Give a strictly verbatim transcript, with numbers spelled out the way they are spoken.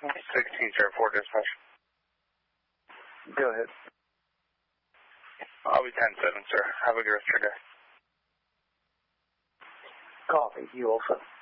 sixteen zero four dispatch. Go ahead. I'll be ten seven, sir. Have a good rest of your day. Copy. You also.